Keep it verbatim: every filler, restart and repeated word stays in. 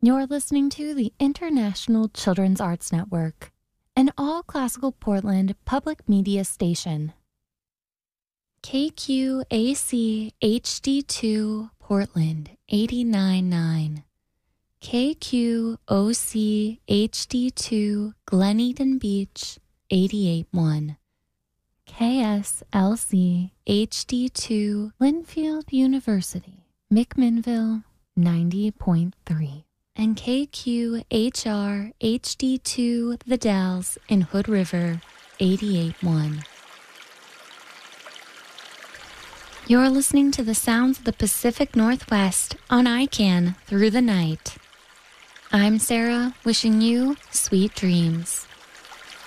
You're listening to the International Children's Arts Network, an all-classical Portland public media station. K Q A C H D two Portland eighty-nine point nine. K Q O C H D two Glen Eden Beach eighty-eight point one. K S L C H D two Linfield University, McMinnville ninety point three. And K Q H R H D two The Dalles in Hood River eighty-eight point one. You're listening to the sounds of the Pacific Northwest on I C A N Through the Night. I'm Sarah, wishing you sweet dreams.